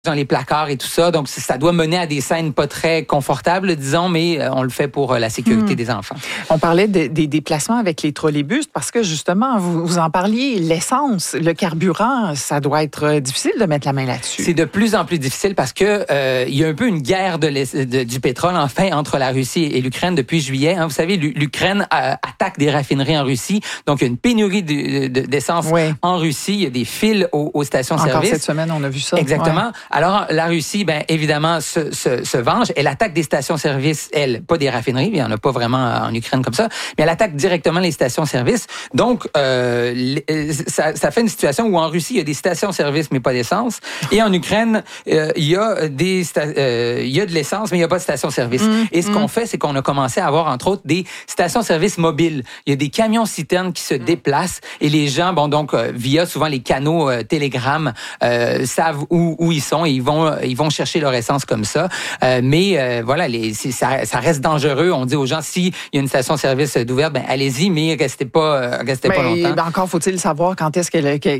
dans les placards et tout ça. Donc, ça doit mener à des scènes pas très confortables, disons, mais on le fait pour la sécurité des enfants. On parlait des déplacements avec les trolleybus parce que, justement, vous en parliez, l'essence, le carburant, ça doit être difficile de mettre la main là-dessus. C'est de plus en plus difficile parce que il y a un peu une guerre du pétrole, enfin, entre la Russie et l'Ukraine depuis juillet. Hein. Vous savez, l'Ukraine attaque des raffineries en Russie. Donc, il y a une pénurie d'essence en Russie. Il y a des files aux stations-service. Encore cette semaine, on a vu ça. Exactement. Ouais. Alors, la Russie, bien évidemment, se venge. Elle attaque des stations-service, elle, pas des raffineries, il n'y en a pas vraiment en Ukraine comme ça, mais elle attaque directement les stations-service. Donc, ça fait une situation où en Russie, il y a des stations-service, mais pas d'essence. Et en Ukraine, il y a de l'essence, mais il n'y a pas de station-service. Et ce qu'on fait, c'est qu'on a commencé à avoir, entre autres, des stations-service mobiles. Il y a des camions-citernes qui se déplacent et les gens, via souvent les canaux Telegram, savent où ils sont et ils vont chercher leur essence comme ça. Mais voilà, ça reste dangereux. On dit aux gens, s'il y a une station-service d'ouverte, allez-y, mais restez pas longtemps. Encore faut-il savoir quand est-ce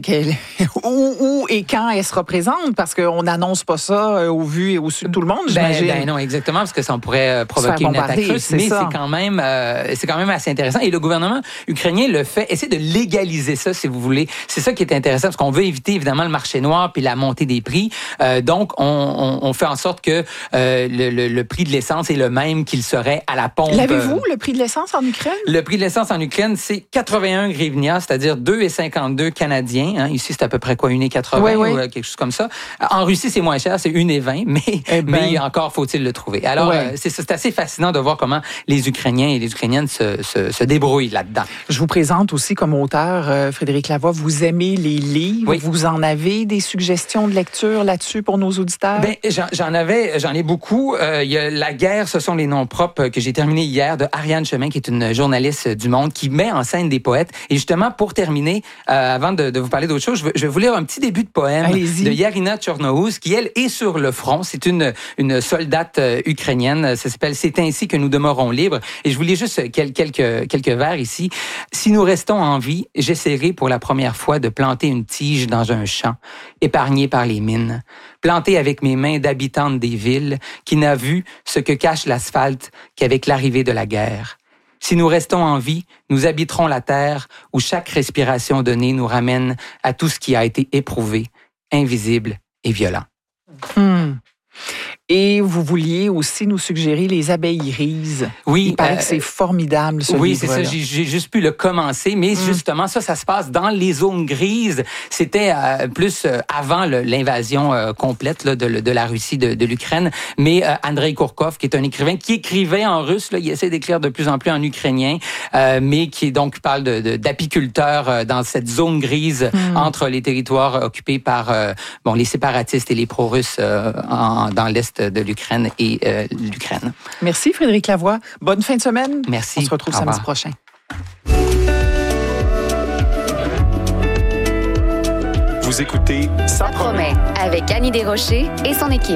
où et quand elle sera présente, parce qu'on n'annonce pas ça au vu et au su de tout le monde, j'imagine. Non, exactement, parce que ça pourrait provoquer une attaque russe, mais c'est quand même assez intéressant. Et le gouvernement ukrainien le fait, essaie de légaliser ça, si vous voulez. C'est ça qui est intéressant, parce qu'on veut éviter, évidemment, le marché noir puis la montée des prix. Donc, on fait en sorte que le prix de l'essence est le même qu'il serait à la pompe. L'avez-vous, le prix de l'essence en Ukraine? Le prix de l'essence en Ukraine, c'est 81 hryvnia, c'est-à-dire 2,52 canadiens. Hein. Ici, c'est à peu près quoi, 1,80 ou quelque chose comme ça. En Russie, c'est moins cher, c'est 1,20, mais encore faut-il le trouver. Alors, c'est assez fascinant de voir comment les Ukrainiens et les Ukrainiennes se débrouillent là-dedans. Je vous présente aussi comme auteur, Frédéric Lavoie, vous aimez les livres. Oui. Vous en avez des suggestions de lecture là-dessus pour nos auditeurs? J'en ai beaucoup. Il y a La guerre, ce sont les noms propres que j'ai terminé hier de Ariane Chemin, qui est une journaliste du Monde, qui met en scène des poètes. Et justement, pour terminer, avant de vous parler d'autre chose, je vais vous lire un petit début de poème de Yarina Tchornohouz, qui, elle, est sur le front. C'est une soldate ukrainienne. Ça s'appelle « C'est ainsi que nous demeurons libres ». Et je vous lis juste quelques vers ici. « Si nous restons en vie, j'essaierai pour la première fois de planter une tige dans un champ, épargné par les mines, plantée avec mes mains d'habitante des villes, qui n'a vu ce que cache l'asphalte qu'avec l'arrivée de la guerre. Si nous restons en vie, nous habiterons la terre où chaque respiration donnée nous ramène à tout ce qui a été éprouvé, invisible et violent. » Et vous vouliez aussi nous suggérer Les abeilles rises. Oui. Il paraît que c'est formidable, ce livre-là. Oui, c'est ça. J'ai juste pu le commencer, mais justement, ça se passe dans les zones grises. C'était plus avant l'invasion complète là, de la Russie, de l'Ukraine. Mais Andrei Kourkov, qui est un écrivain qui écrivait en russe, là, il essaie d'écrire de plus en plus en ukrainien, mais qui donc parle d'apiculteurs dans cette zone grise entre les territoires occupés par les séparatistes et les pro-russes dans l'est de l'Ukraine et l'Ukraine. Merci Frédéric Lavoie. Bonne fin de semaine. Merci. On se retrouve samedi prochain. Vous écoutez Ça promet avec Annie Desrochers et son équipe.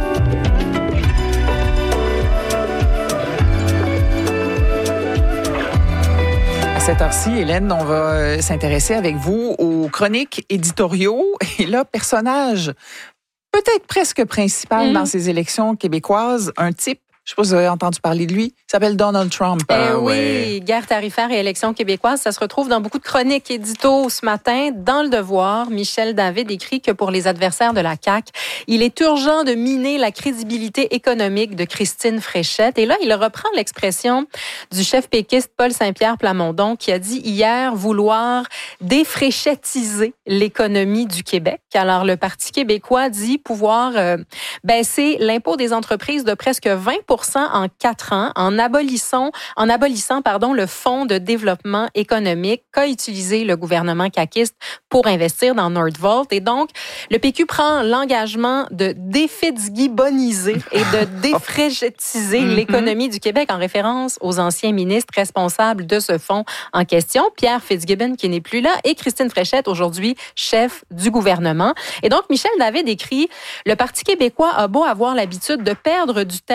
À cette heure-ci, Hélène, on va s'intéresser avec vous aux chroniques éditoriaux. Et là, personnage peut-être presque principal dans ces élections québécoises, un type, je ne sais pas si vous avez entendu parler de lui, il s'appelle Donald Trump. Oui, guerre tarifaire et élections québécoises, ça se retrouve dans beaucoup de chroniques édito ce matin. Dans Le Devoir, Michel David écrit que pour les adversaires de la CAQ, il est urgent de miner la crédibilité économique de Christine Fréchette. Et là, il reprend l'expression du chef péquiste Paul Saint-Pierre Plamondon qui a dit hier vouloir défréchettiser l'économie du Québec. Alors, le Parti québécois dit pouvoir baisser l'impôt des entreprises de presque 20% en 4 ans en abolissant le Fonds de développement économique qu'a utilisé le gouvernement caquiste pour investir dans Nordvolt. Et donc, le PQ prend l'engagement de défitzgibboniser et de défréchetiser l'économie du Québec en référence aux anciens ministres responsables de ce fonds en question, Pierre Fitzgibbon qui n'est plus là et Christine Fréchette, aujourd'hui chef du gouvernement. Et donc, Michel David écrit « Le Parti québécois a beau avoir l'habitude de perdre du terrain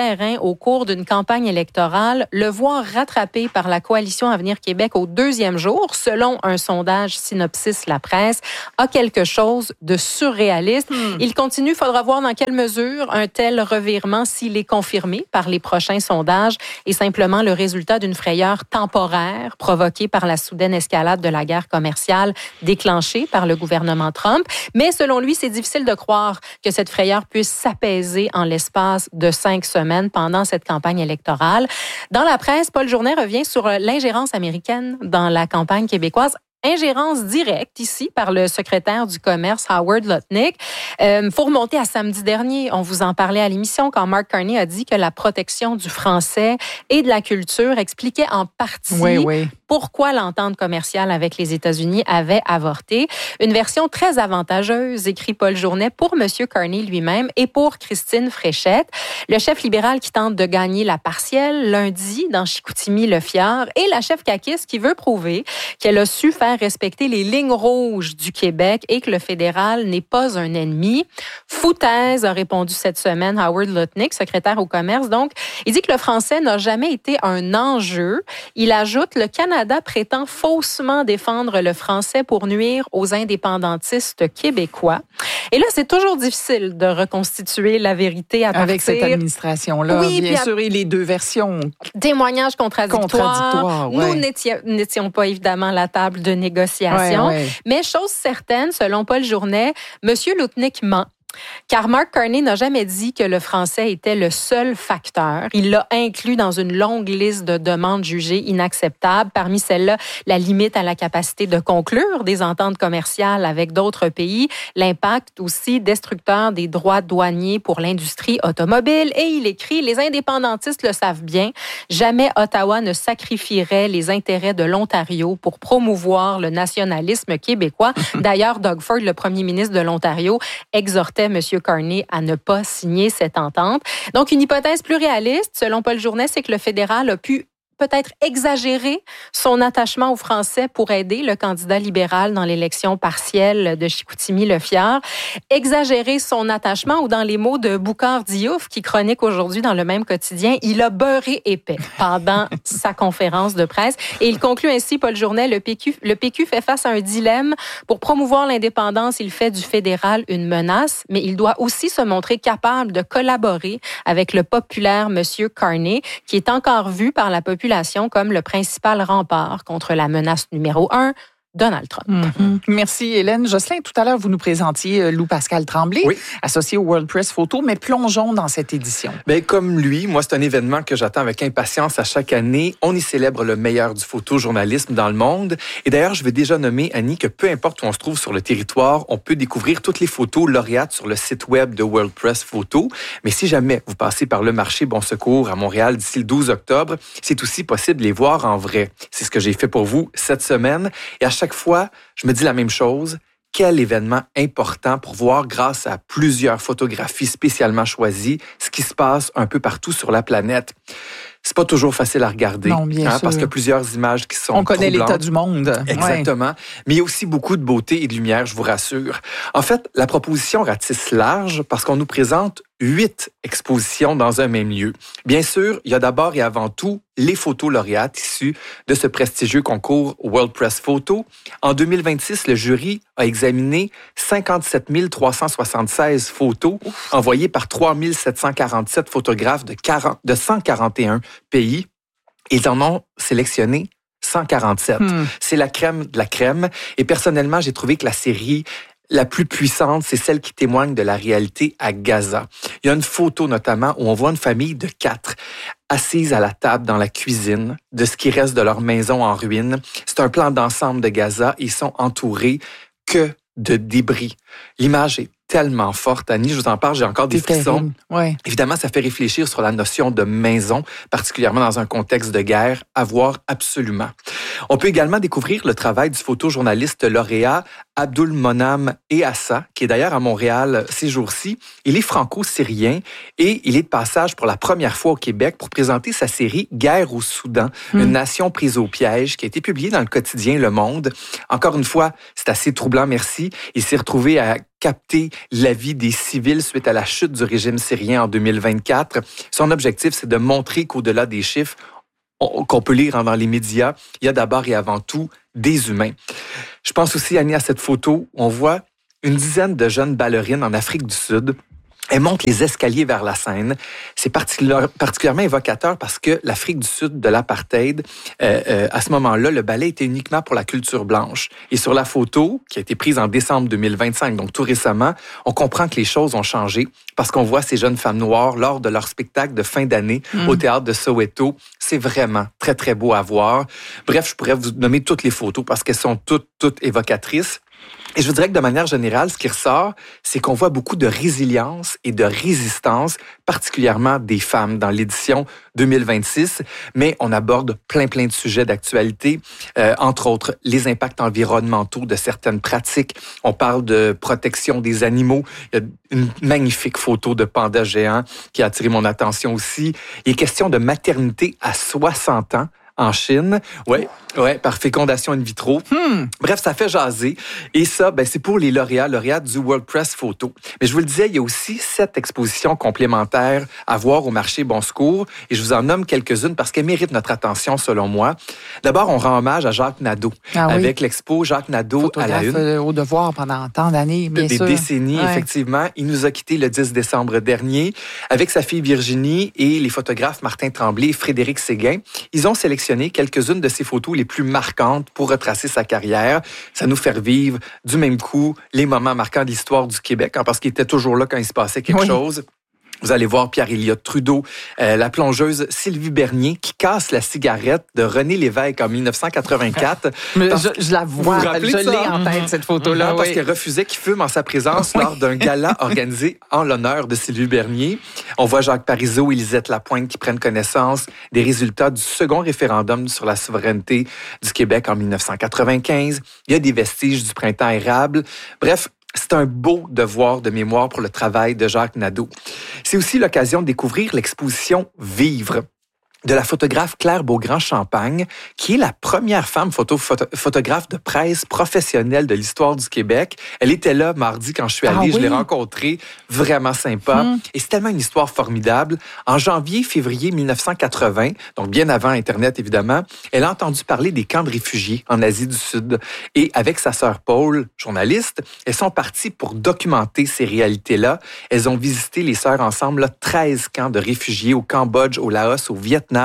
au cours d'une campagne électorale, le voir rattrapé par la coalition Avenir Québec au 2e jour, selon un sondage Synopsis La Presse, a quelque chose de surréaliste. Il continue, il faudra voir dans quelle mesure un tel revirement, s'il est confirmé par les prochains sondages, est simplement le résultat d'une frayeur temporaire provoquée par la soudaine escalade de la guerre commerciale déclenchée par le gouvernement Trump. Mais selon lui, c'est difficile de croire que cette frayeur puisse s'apaiser en l'espace de 5 semaines pendant cette campagne électorale. Dans la presse, Paul Journet revient sur l'ingérence américaine dans la campagne québécoise. Ingérence directe ici par le secrétaire du commerce Howard Lutnick. Faut remonter à samedi dernier. On vous en parlait à l'émission quand Mark Carney a dit que la protection du français et de la culture expliquait en partie pourquoi l'entente commerciale avec les États-Unis avait avorté. Une version très avantageuse, écrit Paul Journet, pour M. Carney lui-même et pour Christine Fréchette, le chef libéral qui tente de gagner la partielle lundi dans Chicoutimi-Le-Fjord et la chef caquiste qui veut prouver qu'elle a su faire respecter les lignes rouges du Québec et que le fédéral n'est pas un ennemi. Foutaise, a répondu cette semaine Howard Lutnick, secrétaire au commerce. Donc, il dit que le français n'a jamais été un enjeu. Il ajoute, le Canada prétend faussement défendre le français pour nuire aux indépendantistes québécois. Et là, c'est toujours difficile de reconstituer la vérité à partir... Avec cette administration-là, oui, bien sûr, et les deux versions. Témoignages contradictoires. Ouais. Nous n'étions pas évidemment à la table de négociation. Mais chose certaine, selon Paul Journet, M. Lutnick ment. Car Mark Carney n'a jamais dit que le français était le seul facteur. Il l'a inclus dans une longue liste de demandes jugées inacceptables. Parmi celles-là, la limite à la capacité de conclure des ententes commerciales avec d'autres pays, l'impact aussi destructeur des droits douaniers pour l'industrie automobile. Et il écrit, les indépendantistes le savent bien, jamais Ottawa ne sacrifierait les intérêts de l'Ontario pour promouvoir le nationalisme québécois. D'ailleurs, Doug Ford, le premier ministre de l'Ontario, exhortait M. Carney à ne pas signer cette entente. Donc, une hypothèse plus réaliste, selon Paul Journet, c'est que le fédéral a pu peut-être exagérer son attachement aux Français pour aider le candidat libéral dans l'élection partielle de Chicoutimi-Le-Fjord. Exagérer son attachement, ou dans les mots de Boucard Diouf, qui chronique aujourd'hui dans le même quotidien, il a beurré épais pendant sa conférence de presse. Et il conclut ainsi, Paul Journet, le PQ fait face à un dilemme. Pour promouvoir l'indépendance, il fait du fédéral une menace, mais il doit aussi se montrer capable de collaborer avec le populaire M. Carney, qui est encore vu par la population comme le principal rempart contre la menace numéro 1, Donald Trump. Merci Hélène. Jocelyn, tout à l'heure, vous nous présentiez Loup-Pascal Tremblay, associé au World Press Photo, mais plongeons dans cette édition. Bien, comme lui, moi, c'est un événement que j'attends avec impatience à chaque année. On y célèbre le meilleur du photojournalisme dans le monde. Et d'ailleurs, je vais déjà nommer, Annie, que peu importe où on se trouve sur le territoire, on peut découvrir toutes les photos lauréates sur le site web de World Press Photo. Mais si jamais vous passez par le marché Bon Secours à Montréal d'ici le 12 octobre, c'est aussi possible de les voir en vrai. C'est ce que j'ai fait pour vous cette semaine. Et à chaque fois, je me dis la même chose. Quel événement important pour voir, grâce à plusieurs photographies spécialement choisies, ce qui se passe un peu partout sur la planète. C'est pas toujours facile à regarder, non, bien sûr. Parce qu'il y a plusieurs images qui sont On connaît troublantes. l'état du monde. Exactement. Mais il y a aussi beaucoup de beauté et de lumière, je vous rassure. En fait, la proposition ratisse large parce qu'on nous présente 8 expositions dans un même lieu. Bien sûr, il y a d'abord et avant tout les photos lauréates issues de ce prestigieux concours World Press Photo. En 2026, le jury a examiné 57 376 photos envoyées par 3 747 photographes de 141 pays. Ils en ont sélectionné 147. C'est la crème de la crème. Et personnellement, j'ai trouvé que la série la plus puissante, c'est celle qui témoigne de la réalité à Gaza. Il y a une photo notamment où on voit une famille de 4 assises à la table dans la cuisine de ce qui reste de leur maison en ruine. C'est un plan d'ensemble de Gaza. Ils sont entourés que de débris. L'image est tellement forte, Annie, je vous en parle, j'ai encore des frissons. Ouais. Évidemment, ça fait réfléchir sur la notion de maison, particulièrement dans un contexte de guerre, à voir absolument. On peut également découvrir le travail du photojournaliste lauréat Abdul Monam Eassa, qui est d'ailleurs à Montréal ces jours-ci. Il est franco-syrien et il est de passage pour la première fois au Québec pour présenter sa série Guerre au Soudan, une nation prise au piège, qui a été publiée dans le quotidien Le Monde. Encore une fois, c'est assez troublant, merci. Il s'est retrouvé à capter la vie des civils suite à la chute du régime syrien en 2024. Son objectif, c'est de montrer qu'au-delà des chiffres qu'on peut lire dans les médias, il y a d'abord et avant tout des humains. Je pense aussi, Annie, à cette photo, on voit une dizaine de jeunes ballerines en Afrique du Sud. Elles montent les escaliers vers la scène. C'est particulièrement évocateur parce que l'Afrique du Sud de l'apartheid, à ce moment-là, le ballet était uniquement pour la culture blanche. Et sur la photo, qui a été prise en décembre 2025, donc tout récemment, on comprend que les choses ont changé parce qu'on voit ces jeunes femmes noires lors de leur spectacle de fin d'année au théâtre de Soweto. C'est vraiment très, très beau à voir. Bref, je pourrais vous nommer toutes les photos parce qu'elles sont toutes évocatrices. Et je vous dirais que de manière générale, ce qui ressort, c'est qu'on voit beaucoup de résilience et de résistance, particulièrement des femmes dans l'édition 2026. Mais on aborde plein de sujets d'actualité, entre autres les impacts environnementaux de certaines pratiques. On parle de protection des animaux. Il y a une magnifique photo de panda géant qui a attiré mon attention aussi. Il est question de maternité à 60 ans. En Chine, ouais, par fécondation in vitro. Bref, ça fait jaser. Et ça, c'est pour les lauréats du World Press Photo. Mais je vous le disais, il y a aussi 7 expositions complémentaires à voir au marché Bon Secours. Et je vous en nomme quelques-unes parce qu'elles méritent notre attention, selon moi. D'abord, on rend hommage à Jacques Nadeau. Avec l'expo Jacques Nadeau à la une. Au devoir pendant tant d'années, bien sûr. Des décennies, effectivement. Il nous a quittés le 10 décembre dernier. Avec sa fille Virginie et les photographes Martin Tremblay et Frédéric Séguin, ils ont sélectionné quelques-unes de ses photos les plus marquantes pour retracer sa carrière. Ça nous fait vivre du même coup les moments marquants de l'histoire du Québec, parce qu'il était toujours là quand il se passait quelque chose. Vous allez voir Pierre-Éliott Trudeau, la plongeuse Sylvie Bernier qui casse la cigarette de René Lévesque en 1984. Je la vois, je l'ai en tête, cette photo-là. Parce qu'elle refusait qu'il fume en sa présence lors d'un gala organisé en l'honneur de Sylvie Bernier. On voit Jacques Parizeau et Lisette Lapointe qui prennent connaissance des résultats du second référendum sur la souveraineté du Québec en 1995. Il y a des vestiges du printemps érable. Bref, c'est un beau devoir de mémoire pour le travail de Jacques Nadeau. C'est aussi l'occasion de découvrir l'exposition Vivre de la photographe Claire Beaugrand-Champagne, qui est la première femme photographe de presse professionnelle de l'histoire du Québec. Elle était là mardi quand je suis allé, je l'ai rencontrée, vraiment sympa. Et c'est tellement une histoire formidable. En janvier-février 1980, donc bien avant Internet évidemment, elle a entendu parler des camps de réfugiés en Asie du Sud. Et avec sa sœur Paul, journaliste, elles sont parties pour documenter ces réalités-là. Elles ont visité les sœurs ensemble 13 camps de réfugiés au Cambodge, au Laos, au Vietnam.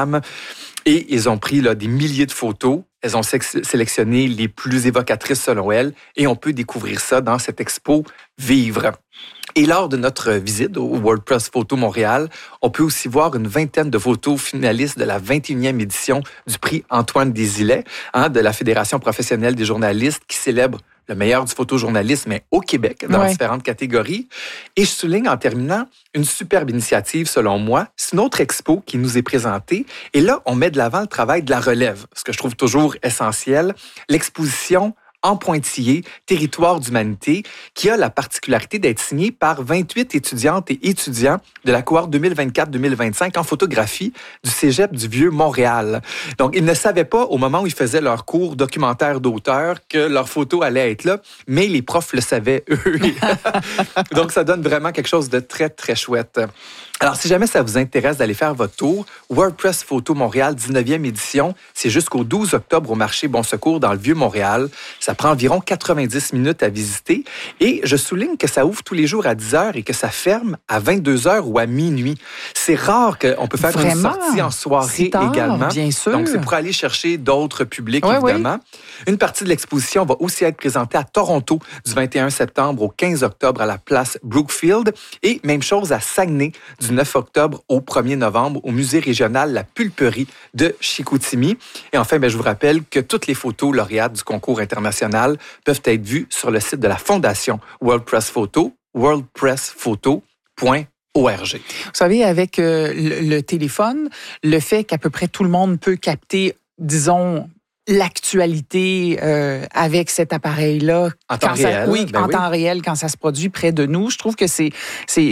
Et ils ont pris des milliers de photos. Elles ont sélectionné les plus évocatrices selon elles. Et on peut découvrir ça dans cette expo Vivre. Et lors de notre visite au World Press Photo Montréal, on peut aussi voir une vingtaine de photos finalistes de la 21e édition du prix Antoine Desilets, de la Fédération professionnelle des journalistes qui célèbre le meilleur du photojournalisme au Québec dans différentes catégories. Et je souligne en terminant une superbe initiative, selon moi. C'est une autre expo qui nous est présentée. Et là, on met de l'avant le travail de la relève, ce que je trouve toujours essentiel. L'exposition en pointillé, Territoire d'humanité, qui a la particularité d'être signée par 28 étudiantes et étudiants de la cohorte 2024-2025 en photographie du Cégep du Vieux-Montréal. Donc, ils ne savaient pas, au moment où ils faisaient leur cours documentaire d'auteur, que leur photo allait être là, mais les profs le savaient, eux. Donc, ça donne vraiment quelque chose de très, très chouette. Alors, si jamais ça vous intéresse d'aller faire votre tour, World Press Photo Montréal 19e édition, c'est jusqu'au 12 octobre au marché Bon Secours dans le Vieux-Montréal. Ça prend environ 90 minutes à visiter. Et je souligne que ça ouvre tous les jours à 10h et que ça ferme à 22h ou à minuit. C'est rare qu'on peut faire une sortie en soirée également. Bien sûr. Donc, c'est pour aller chercher d'autres publics, évidemment. Une partie de l'exposition va aussi être présentée à Toronto du 21 septembre au 15 octobre à la place Brookfield. Et même chose à Saguenay du 9 octobre au 1er novembre au musée régional La Pulperie de Chicoutimi. Et enfin, je vous rappelle que toutes les photos lauréates du concours international peuvent être vues sur le site de la Fondation World Press Photo, worldpressphoto.org. Vous savez, avec le téléphone, le fait qu'à peu près tout le monde peut capter, disons, l'actualité avec cet appareil-là. En temps réel. En temps réel, quand ça se produit près de nous. Je trouve que c'est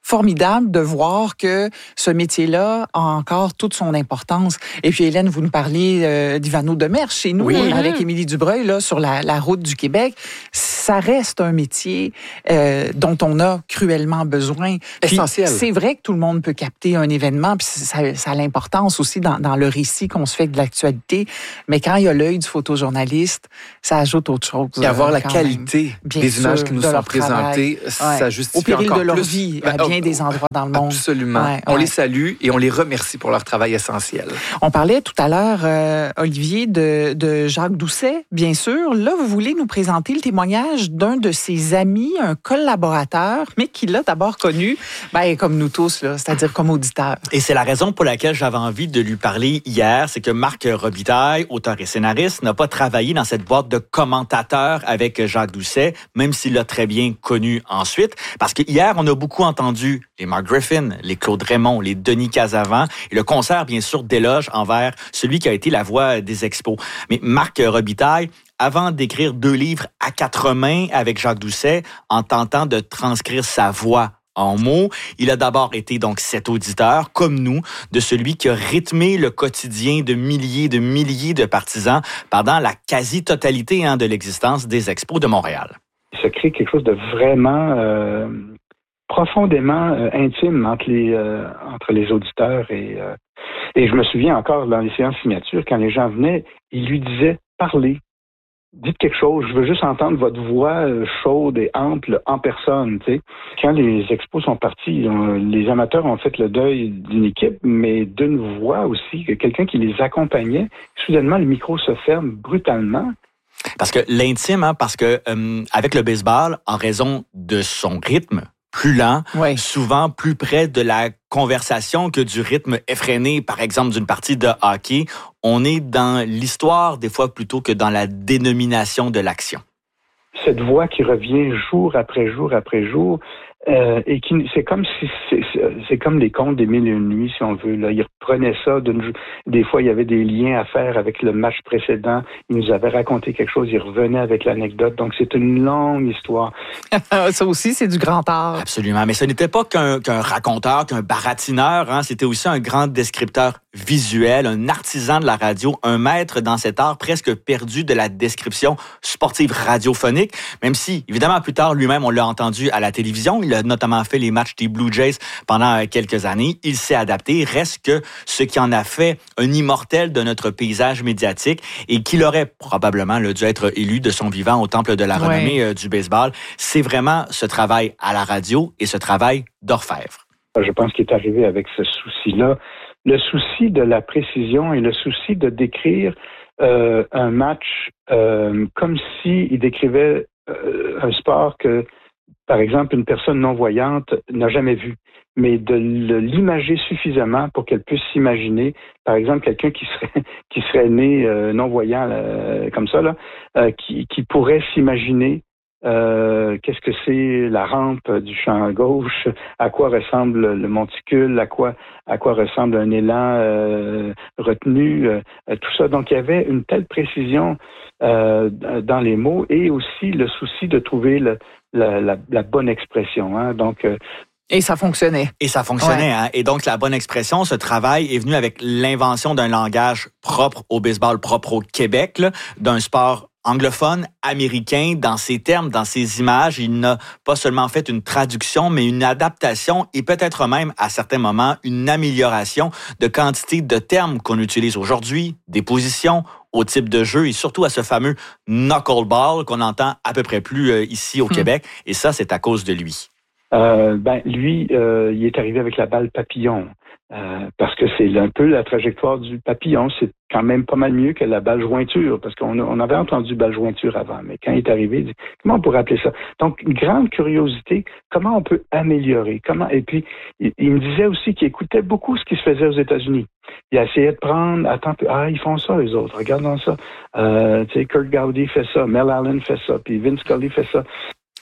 formidable de voir que ce métier-là a encore toute son importance. Et puis, Hélène, vous nous parliez d'Ivano Demers chez nous, avec Émilie Dubreuil, là, sur la route du Québec. Ça reste un métier dont on a cruellement besoin. Puis, essentiel. C'est vrai que tout le monde peut capter un événement, puis ça a l'importance aussi dans le récit qu'on se fait de l'actualité. Mais quand il y a l'œil du photojournaliste, ça ajoute autre chose. Et avoir la qualité des images qui nous sont présentées, ça justifie au péril encore de leur plus vie à bien des endroits dans le monde. Absolument. On les salue et on les remercie pour leur travail essentiel. On parlait tout à l'heure, Olivier, de Jacques Doucet, bien sûr. Là, vous voulez nous présenter le témoignage d'un de ses amis, un collaborateur, mais qui l'a d'abord connu, comme nous tous, là, c'est-à-dire comme auditeur. Et c'est la raison pour laquelle j'avais envie de lui parler hier, c'est que Marc Robitaille, auteur et scénariste, n'a pas travaillé dans cette boîte de commentateurs avec Jacques Doucet, même s'il l'a très bien connu ensuite. Parce que hier, on a beaucoup entendu les Mark Griffin, les Claude Raymond, les Denis Casavant, et le concert, bien sûr, d'éloges envers celui qui a été la voix des expos. Mais Marc Robitaille, avant d'écrire 2 livres à 4 mains avec Jacques Doucet, en tentant de transcrire sa voix en mots, il a d'abord été donc cet auditeur, comme nous, de celui qui a rythmé le quotidien de milliers de partisans pendant la quasi-totalité de l'existence des expos de Montréal. Il se crée quelque chose de vraiment profondément intime entre les auditeurs et je me souviens encore dans les séances signatures, quand les gens venaient, ils lui disaient « Parlez, dites quelque chose, je veux juste entendre votre voix chaude et ample en personne. » Tu sais. Quand les expos sont partis, les amateurs ont fait le deuil d'une équipe, mais d'une voix aussi, quelqu'un qui les accompagnait. Soudainement, le micro se ferme brutalement. Parce que l'intime, parce que avec le baseball, en raison de son rythme plus lent, souvent plus près de la conversation que du rythme effréné, par exemple, d'une partie de hockey, on est dans l'histoire des fois plutôt que dans la dénomination de l'action. Cette voix qui revient jour après jour après jour, et qui c'est comme les contes des Mille et une nuits, si on veut. Là, il reprenait ça. Des fois, il y avait des liens à faire avec le match précédent. Il nous avait raconté quelque chose. Il revenait avec l'anecdote. Donc, c'est une longue histoire. Ça aussi, c'est du grand art. Absolument. Mais ce n'était pas qu'un raconteur, qu'un baratineur. C'était aussi un grand descripteur visuel, un artisan de la radio, un maître dans cet art presque perdu de la description sportive radiophonique. Même si, évidemment, plus tard, lui-même, on l'a entendu à la télévision. Il a notamment fait les matchs des Blue Jays pendant quelques années. Il s'est adapté. Reste que ce qui en a fait un immortel de notre paysage médiatique et qu'il aurait probablement dû être élu de son vivant au temple de la renommée du baseball, c'est vraiment ce travail à la radio et ce travail d'orfèvre. Je pense qu'il est arrivé avec ce souci-là. Le souci de la précision et le souci de décrire un match comme s'il décrivait un sport que, par exemple, une personne non-voyante n'a jamais vu, mais de l'imager suffisamment pour qu'elle puisse s'imaginer, par exemple, quelqu'un qui serait né non-voyant comme ça, là, qui pourrait s'imaginer qu'est-ce que c'est la rampe du champ gauche, à quoi ressemble le monticule, à quoi ressemble un élan retenu, tout ça. Donc, il y avait une telle précision dans les mots et aussi le souci de trouver la bonne expression. Donc, et ça fonctionnait. Et donc, la bonne expression, ce travail est venu avec l'invention d'un langage propre au baseball, propre au Québec, d'un sport anglophone, américain, dans ses termes, dans ses images. Il n'a pas seulement fait une traduction, mais une adaptation et peut-être même, à certains moments, une amélioration de quantité de termes qu'on utilise aujourd'hui, des positions, au type de jeu et surtout à ce fameux knuckleball qu'on entend à peu près plus ici au Québec. Et ça, c'est à cause de lui. Lui, il est arrivé avec la balle papillon. Parce que c'est un peu la trajectoire du papillon. C'est quand même pas mal mieux que la balle jointure, parce qu'on avait entendu balle jointure avant, mais quand il est arrivé, il dit, comment on pourrait appeler ça? Donc, une grande curiosité, comment on peut améliorer? Et puis, il me disait aussi qu'il écoutait beaucoup ce qui se faisait aux États-Unis. Il a essayé de prendre, ils font ça, les autres, regardons ça. Kurt Gowdy fait ça, Mel Allen fait ça, puis Vince Scully fait ça.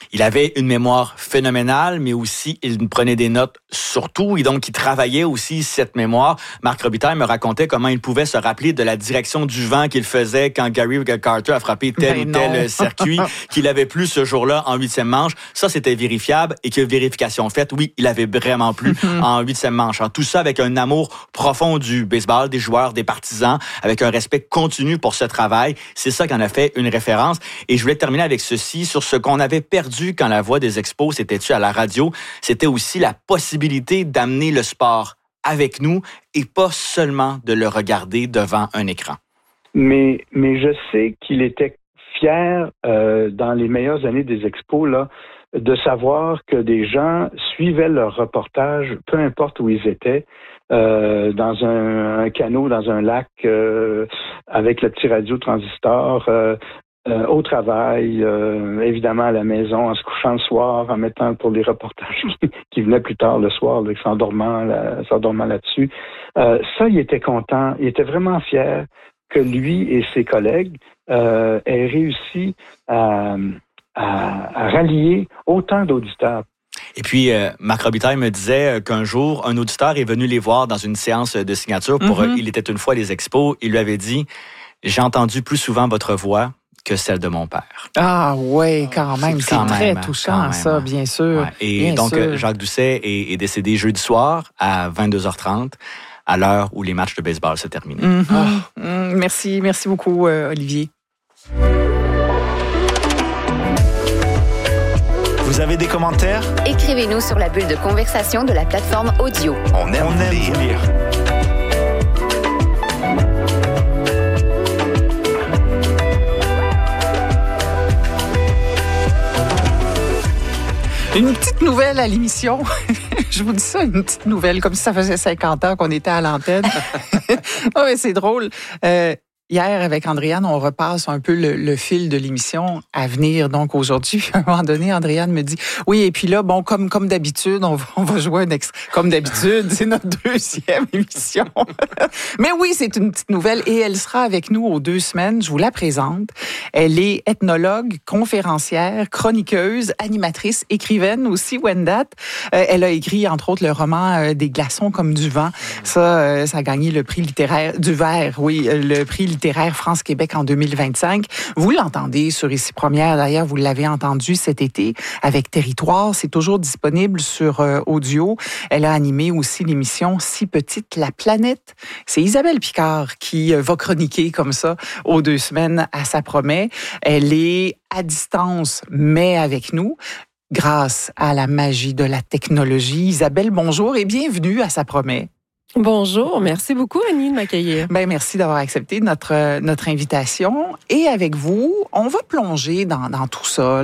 Il avait une mémoire phénoménale, mais aussi il prenait des notes sur tout et donc il travaillait aussi cette mémoire. Marc Robitaille me racontait comment il pouvait se rappeler de la direction du vent qu'il faisait quand Gary Carter a frappé tel ou tel circuit qu'il avait plu ce jour-là en 8e manche. Ça, c'était vérifiable et que vérification faite, oui, il avait vraiment plu en 8e manche. Tout ça avec un amour profond du baseball, des joueurs, des partisans, avec un respect continu pour ce travail. C'est ça qui en a fait une référence. Et je voulais terminer avec ceci sur ce qu'on avait perdu quand la voix des Expos s'était tue à la radio. C'était aussi la possibilité d'amener le sport avec nous et pas seulement de le regarder devant un écran. Mais je sais qu'il était fier dans les meilleures années des Expos là, de savoir que des gens suivaient leur reportage, peu importe où ils étaient, dans un canot, dans un lac, avec le petit radio transistor, au travail, évidemment à la maison, en se couchant le soir, en mettant pour les reportages qui venaient plus tard le soir, là, s'endormant là-dessus. Ça, il était content, il était vraiment fier que lui et ses collègues aient réussi à rallier autant d'auditeurs. Et puis, Marc Robitaille me disait qu'un jour, un auditeur est venu les voir dans une séance de signature pour Il était une fois les Expos. Il lui avait dit « J'ai entendu plus souvent votre voix que celle de mon père. » Ah oui, quand même. C'est très touchant, ça, bien sûr. Ouais. Et bien donc, sûr. Jacques Doucet est décédé jeudi soir à 22h30, à l'heure où les matchs de baseball se terminaient. Merci beaucoup, Olivier. Vous avez des commentaires? Écrivez-nous sur la bulle de conversation de la plateforme audio. On aime lire. Une petite nouvelle à l'émission. Je vous dis ça, une petite nouvelle, comme si ça faisait 50 ans qu'on était à l'antenne. Oh, mais c'est drôle. Hier, avec Andréane, on repasse un peu le fil de l'émission à venir. Donc, aujourd'hui, à un moment donné, Andréane me dit, oui, et puis là, bon, comme d'habitude, on va jouer un extrait. Comme d'habitude, c'est notre 2e émission. Mais oui, c'est une petite nouvelle et elle sera avec nous aux 2 semaines. Je vous la présente. Elle est ethnologue, conférencière, chroniqueuse, animatrice, écrivaine aussi, Wendat. Elle a écrit, entre autres, le roman Des glaçons comme du vent. Ça a gagné le prix littéraire du Verre, oui, le prix littéraire France-Québec en 2025. Vous l'entendez sur Ici Première. D'ailleurs, vous l'avez entendu cet été avec Territoire. C'est toujours disponible sur audio. Elle a animé aussi l'émission Si petite la planète. C'est Isabelle Picard qui va chroniquer comme ça aux 2 semaines à Ça promet. Elle est à distance, mais avec nous, grâce à la magie de la technologie. Isabelle, bonjour et bienvenue à Ça promet. Bonjour, merci beaucoup Annie de m'accueillir. Ben merci d'avoir accepté notre invitation. Et avec vous, on va plonger dans tout ça,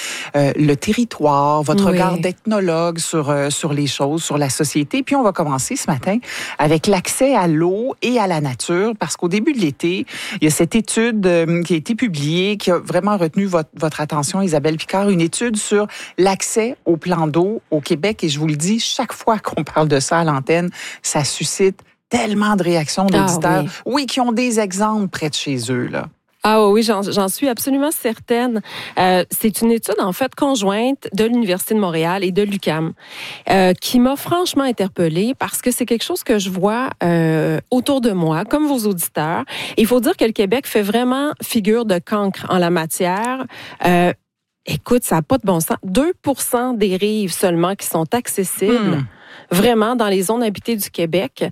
le territoire, votre regard d'ethnologue sur les choses, sur la société. Puis on va commencer ce matin avec l'accès à l'eau et à la nature, parce qu'au début de l'été, il y a cette étude qui a été publiée, qui a vraiment retenu votre attention, Isabelle Picard, une étude sur l'accès au plan d'eau au Québec. Et je vous le dis, chaque fois qu'on parle de ça à l'antenne, ça suscite tellement de réactions d'auditeurs, qui ont des exemples près de chez eux, là. Ah oui, j'en suis absolument certaine. C'est une étude, en fait, conjointe de l'Université de Montréal et de l'UQAM qui m'a franchement interpellée parce que c'est quelque chose que je vois autour de moi, comme vos auditeurs. Il faut dire que le Québec fait vraiment figure de cancre en la matière. Écoute, ça n'a pas de bon sens. 2% des rives seulement qui sont accessibles vraiment dans les zones habitées du Québec.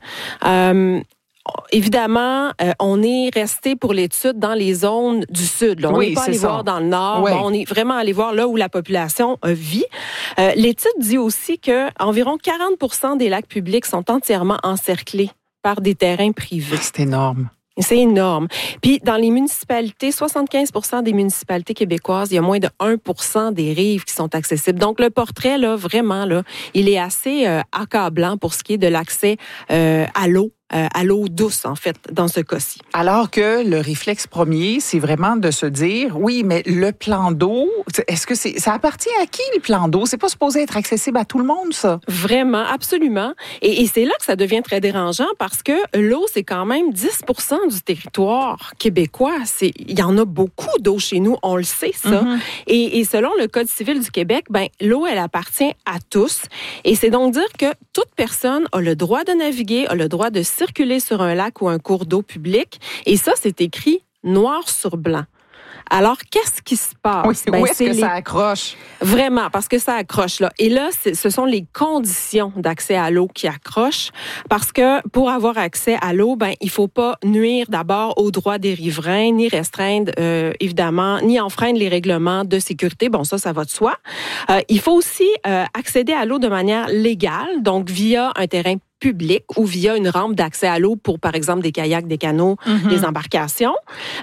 Évidemment, on est resté pour l'étude dans les zones du sud. Là. On n'est pas allé voir dans le nord. Bon, on est vraiment allé voir là où la population vit. L'étude dit aussi que environ 40% des lacs publics sont entièrement encerclés par des terrains privés. C'est énorme. C'est énorme. Puis, dans les municipalités, 75% des municipalités québécoises, il y a moins de 1% des rives qui sont accessibles. Donc, le portrait, là, vraiment, là, il est assez accablant pour ce qui est de l'accès à l'eau à l'eau douce, en fait, dans ce cas-ci. Alors que le réflexe premier, c'est vraiment de se dire, oui, mais le plan d'eau, est-ce que ça appartient à qui, le plan d'eau? C'est pas supposé être accessible à tout le monde, ça? Vraiment, absolument. Et c'est là que ça devient très dérangeant parce que l'eau, c'est quand même 10% du territoire québécois. Il y en a beaucoup d'eau chez nous, on le sait, ça. Mm-hmm. Et selon le Code civil du Québec, l'eau, elle appartient à tous. Et c'est donc dire que toute personne a le droit de naviguer, a le droit de circuler sur un lac ou un cours d'eau public. Et ça, c'est écrit noir sur blanc. Alors, qu'est-ce qui se passe? Oui, où est-ce que ça accroche? Vraiment, parce que ça accroche, là. Et là, ce sont les conditions d'accès à l'eau qui accrochent. Parce que pour avoir accès à l'eau, il faut pas nuire d'abord aux droits des riverains, ni restreindre, évidemment, ni enfreindre les règlements de sécurité. Bon, ça va de soi. Il faut aussi accéder à l'eau de manière légale, donc via un terrain public ou via une rampe d'accès à l'eau pour, par exemple, des kayaks, des canots, des embarcations.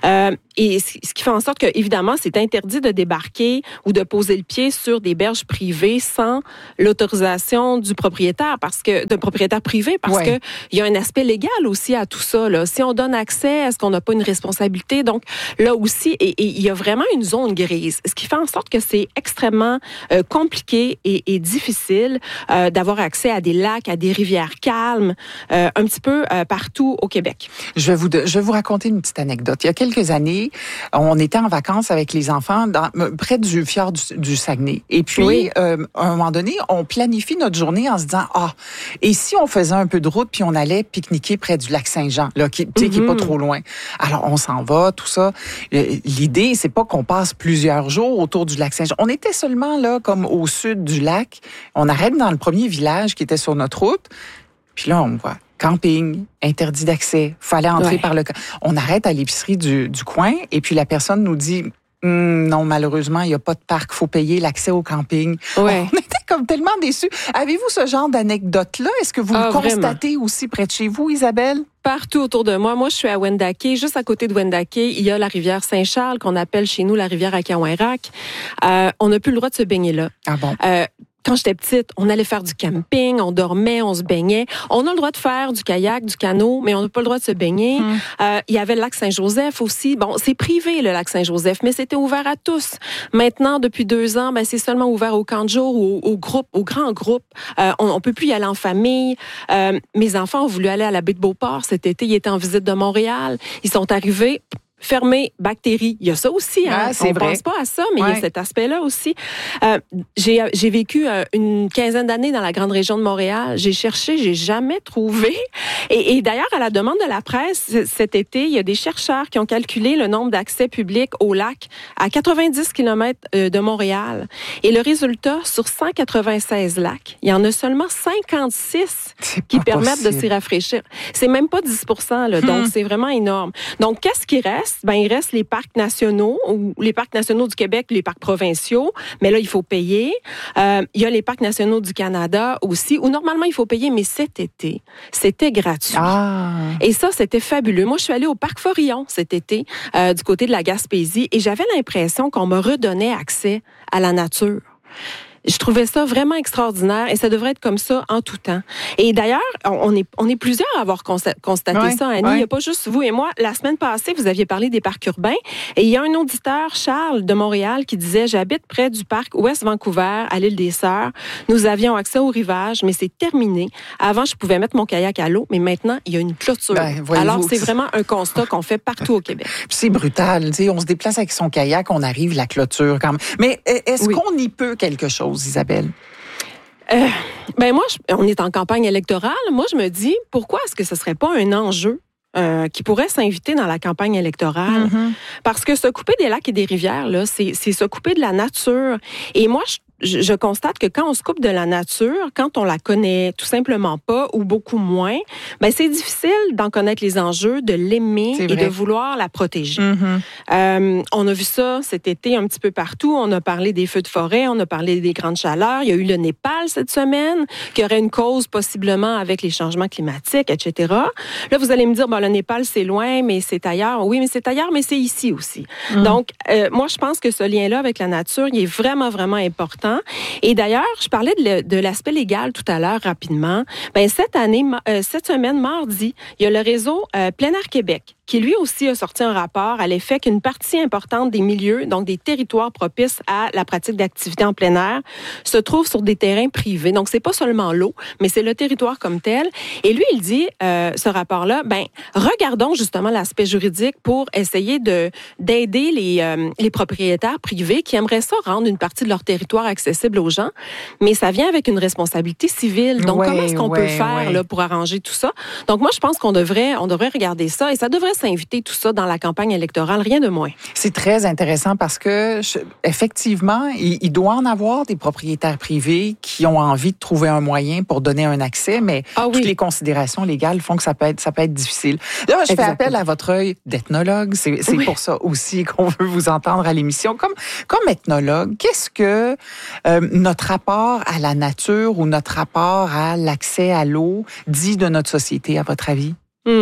Et ce qui fait en sorte que, évidemment, c'est interdit de débarquer ou de poser le pied sur des berges privées sans l'autorisation du propriétaire, de propriétaire privé, parce que il y a un aspect légal aussi à tout ça, là. Si on donne accès, est-ce qu'on n'a pas une responsabilité? Donc, là aussi, et il y a vraiment une zone grise, ce qui fait en sorte que c'est extrêmement compliqué et difficile d'avoir accès à des lacs, à des rivières calmes, un petit peu partout au Québec. Je vais vous raconter une petite anecdote. Il y a quelques années, on était en vacances avec les enfants près du fjord du Saguenay. Et puis, à un moment donné, on planifie notre journée en se disant, et si on faisait un peu de route puis on allait pique-niquer près du lac Saint-Jean, là, qui est pas trop loin. Alors, on s'en va, tout ça. L'idée, c'est pas qu'on passe plusieurs jours autour du lac Saint-Jean. On était seulement là, comme au sud du lac. On arrête dans le premier village qui était sur notre route. Puis là, on voit camping, interdit d'accès, fallait entrer par le... On arrête à l'épicerie du coin et puis la personne nous dit non, malheureusement, il n'y a pas de parc, faut payer l'accès au camping. Ouais. On était comme tellement déçus. Avez-vous ce genre d'anecdote-là? Est-ce que vous le constatez aussi près de chez vous, Isabelle? Partout autour de moi. Moi, je suis à Wendake. Juste à côté de Wendake, il y a la rivière Saint-Charles, qu'on appelle chez nous la rivière Akaouirak. On n'a plus le droit de se baigner là. Ah bon? Quand j'étais petite, on allait faire du camping, on dormait, on se baignait. On a le droit de faire du kayak, du canot, mais on n'a pas le droit de se baigner. Il y avait le lac Saint-Joseph aussi. Bon, c'est privé, le lac Saint-Joseph, mais c'était ouvert à tous. Maintenant, depuis 2 ans, c'est seulement ouvert aux camps de jour ou aux grands groupes. On peut plus y aller en famille. Mes enfants ont voulu aller à la baie de Beauport cet été. Ils étaient en visite de Montréal. Ils sont arrivés... Fermé, bactéries. Il y a ça aussi. On pense pas à ça, mais il y a cet aspect-là aussi. J'ai vécu une quinzaine d'années dans la grande région de Montréal. J'ai cherché, j'ai jamais trouvé. Et d'ailleurs, à la demande de la presse, cet été, il y a des chercheurs qui ont calculé le nombre d'accès publics au lac à 90 km de Montréal. Et le résultat, sur 196 lacs, il y en a seulement 56 qui permettent de s'y rafraîchir. C'est même pas 10%, là. Donc, c'est vraiment énorme. Donc, qu'est-ce qui reste? Il reste les parcs nationaux, ou les parcs nationaux du Québec, les parcs provinciaux, mais là, il faut payer. Il y a les parcs nationaux du Canada aussi, où normalement, il faut payer, mais cet été, c'était gratuit. Et ça, c'était fabuleux. Moi, je suis allée au parc Forillon cet été, du côté de la Gaspésie, et j'avais l'impression qu'on me redonnait accès à la nature. Je trouvais ça vraiment extraordinaire et ça devrait être comme ça en tout temps. Et d'ailleurs, on est plusieurs à avoir constaté ça, Annie. Il n'y a pas juste vous et moi. La semaine passée, vous aviez parlé des parcs urbains et il y a un auditeur, Charles, de Montréal, qui disait « J'habite près du parc Ouest Vancouver, à l'île des Sœurs. Nous avions accès au rivage, mais c'est terminé. Avant, je pouvais mettre mon kayak à l'eau, mais maintenant, il y a une clôture. » Alors, c'est vraiment un constat qu'on fait partout au Québec. C'est brutal. On se déplace avec son kayak, on arrive, la clôture quand même. Mais est-ce qu'on y peut quelque chose, Isabelle? Moi, on est en campagne électorale. Moi, je me dis, pourquoi est-ce que ce serait pas un enjeu qui pourrait s'inviter dans la campagne électorale? Parce que se couper des lacs et des rivières, là, c'est se couper de la nature. Et moi, je constate que quand on se coupe de la nature, quand on la connaît tout simplement pas ou beaucoup moins, c'est difficile d'en connaître les enjeux, de l'aimer et de vouloir la protéger. On a vu ça cet été un petit peu partout. On a parlé des feux de forêt, on a parlé des grandes chaleurs. Il y a eu le Népal cette semaine, qui aurait une cause possiblement avec les changements climatiques, etc. Là, vous allez me dire, le Népal, c'est loin, mais c'est ailleurs. Oui, mais c'est ailleurs, mais c'est ici aussi. Donc, moi, je pense que ce lien-là avec la nature, il est vraiment, vraiment important intéressant. Et d'ailleurs, je parlais de l'aspect légal tout à l'heure rapidement. Cette semaine, mardi, il y a le réseau Plein Air Québec qui lui aussi a sorti un rapport à l'effet qu'une partie importante des milieux, donc des territoires propices à la pratique d'activités en plein air, se trouve sur des terrains privés. Donc, c'est pas seulement l'eau, mais c'est le territoire comme tel. Et lui, il dit, ce rapport-là, regardons justement l'aspect juridique pour essayer d'aider les propriétaires privés qui aimeraient ça rendre une partie de leur territoire accessible aux gens, mais ça vient avec une responsabilité civile. Donc, comment est-ce qu'on peut faire là, pour arranger tout ça? Donc, moi, je pense qu'on devrait regarder ça et ça devrait s'inviter tout ça dans la campagne électorale, rien de moins. C'est très intéressant parce que, effectivement, il doit en avoir des propriétaires privés qui ont envie de trouver un moyen pour donner un accès, mais toutes les considérations légales font que ça peut être difficile. Là, je fais appel à votre œil d'ethnologue. C'est pour ça aussi qu'on veut vous entendre à l'émission. Comme ethnologue, qu'est-ce que notre rapport à la nature ou notre rapport à l'accès à l'eau dit de notre société, à votre avis?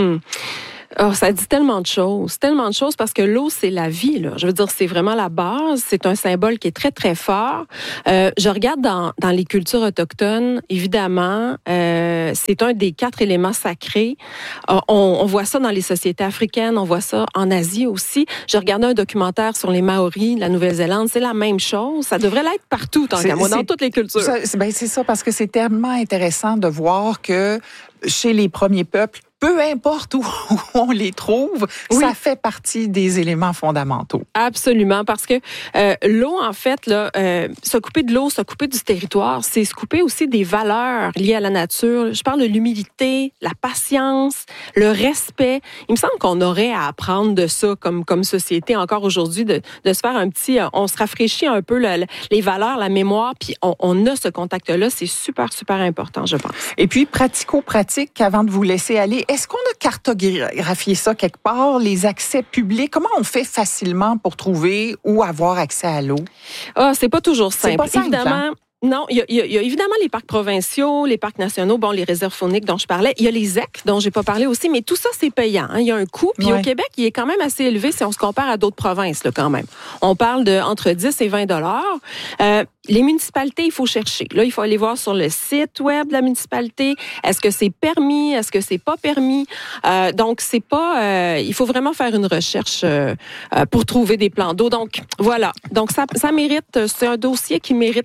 Oh, ça dit tellement de choses parce que l'eau, c'est la vie, là. Je veux dire, c'est vraiment la base. C'est un symbole qui est très, très fort. Je regarde dans les cultures autochtones, évidemment, c'est un des 4 éléments sacrés. On voit ça dans les sociétés africaines, on voit ça en Asie aussi. Je regardais un documentaire sur les Maoris de la Nouvelle-Zélande, c'est la même chose. Ça devrait l'être partout, tant qu'à moi, dans toutes les cultures. C'est ça, parce que c'est tellement intéressant de voir que chez les premiers peuples, peu importe où on les trouve, ça fait partie des éléments fondamentaux. Absolument, parce que l'eau, en fait, là, s'occuper de l'eau, s'occuper du territoire, c'est s'occuper aussi des valeurs liées à la nature. Je parle de l'humilité, la patience, le respect. Il me semble qu'on aurait à apprendre de ça comme société encore aujourd'hui, de se faire un petit... on se rafraîchit un peu les valeurs, la mémoire, puis on a ce contact-là. C'est super, super important, je pense. Et puis, pratico-pratique, avant de vous laisser aller, est-ce qu'on a cartographié ça quelque part, les accès publics? Comment on fait facilement pour trouver ou avoir accès à l'eau? C'est pas toujours simple. C'est pas simple, évidemment. Non, il y a évidemment les parcs provinciaux, les parcs nationaux, les réserves fauniques dont je parlais. Il y a les ZEC dont j'ai pas parlé aussi, mais tout ça, c'est payant. Il y a un coût. Puis au Québec, il est quand même assez élevé si on se compare à d'autres provinces, là, quand même. On parle de entre 10 et 20 $. Les municipalités, il faut chercher. Là, il faut aller voir sur le site web de la municipalité. Est-ce que c'est permis? Est-ce que c'est pas permis? Donc, c'est pas... il faut vraiment faire une recherche pour trouver des plans d'eau. Donc, voilà. Donc, ça mérite... C'est un dossier qui mérite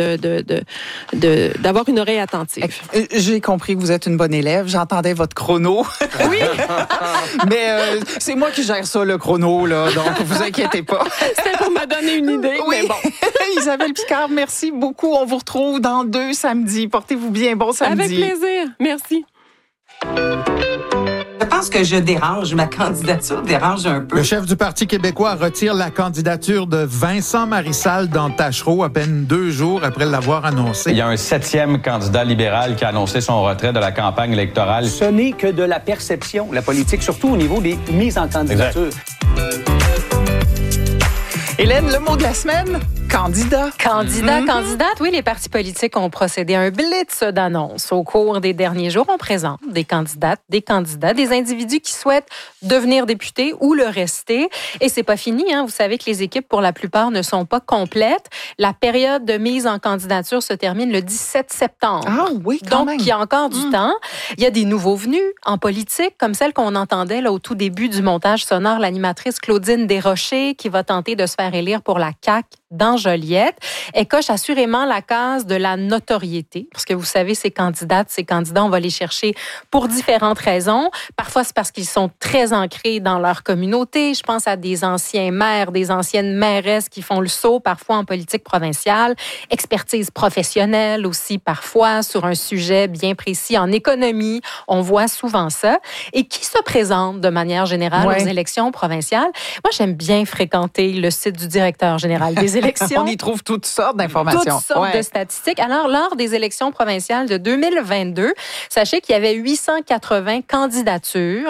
d'avoir une oreille attentive. J'ai compris que vous êtes une bonne élève. J'entendais votre chrono. Oui! Mais c'est moi qui gère ça, le chrono, là. Donc, vous inquiétez pas. C'était pour me donner une idée, mais bon. Isabelle Picard, merci beaucoup. On vous retrouve dans 2 samedis. Portez-vous bien. Bon samedi. Avec plaisir. Merci. Je pense que je dérange. Ma candidature dérange un peu. Le chef du Parti québécois retire la candidature de Vincent Marissal dans Tachereau à peine 2 jours après l'avoir annoncé. Il y a un 7e candidat libéral qui a annoncé son retrait de la campagne électorale. Ce n'est que de la perception, la politique, surtout au niveau des mises en candidature. Exact. Hélène, le mot de la semaine? Candidat. Candidate. Oui, les partis politiques ont procédé à un blitz d'annonces. Au cours des derniers jours, on présente des candidates, des candidats, des individus qui souhaitent devenir députés ou le rester. Et c'est pas fini, hein. Vous savez que les équipes, pour la plupart, ne sont pas complètes. La période de mise en candidature se termine le 17 septembre. Ah oui, quand même. Donc, il y a encore du temps. Il y a des nouveaux venus en politique, comme celle qu'on entendait là, au tout début du montage sonore, l'animatrice Claudine Desrochers, qui va tenter de se faire élire pour la CAQ dans Joliette. Elle coche assurément la case de la notoriété, parce que vous savez, ces candidats, on va les chercher pour différentes raisons. Parfois, c'est parce qu'ils sont très ancrés dans leur communauté. Je pense à des anciens maires, des anciennes mairesses qui font le saut parfois en politique provinciale. Expertise professionnelle aussi parfois sur un sujet bien précis en économie. On voit souvent ça. Et qui se présente de manière générale aux élections provinciales? Moi, j'aime bien fréquenter le site du directeur général des élections. On y trouve toutes sortes d'informations. Toutes sortes de statistiques. Alors, lors des élections provinciales de 2022, sachez qu'il y avait 880 candidatures.